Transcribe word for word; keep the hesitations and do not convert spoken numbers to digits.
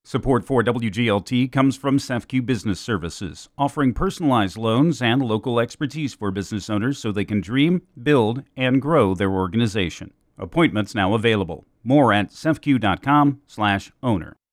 Support for W G L T comes from C E F C U Business Services, offering personalized loans and local expertise for business owners so they can dream, build, and grow their organization. Appointments now available. More at cefq.com slash owner.